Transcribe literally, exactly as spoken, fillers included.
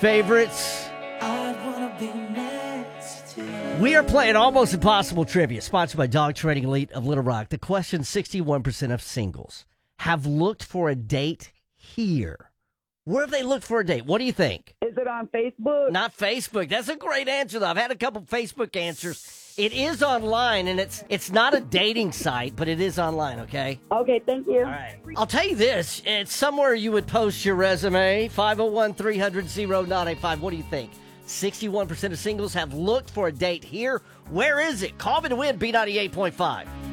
favorites. We are playing Almost Impossible Trivia, sponsored by Dog Training Elite of Little Rock. The question, sixty-one percent of singles have looked for a date here. Where have they looked for a date? What do you think? Is it on Facebook? Not Facebook. That's a great answer, though. I've had a couple Facebook answers. It is online, and it's it's not a dating site, but it is online, okay? Okay, thank you. All right. I'll tell you this. It's somewhere you would post your resume, five oh one, three hundred, oh nine eight five. What do you think? sixty-one percent of singles have looked for a date here. Where is it? Call me to win B ninety-eight point five.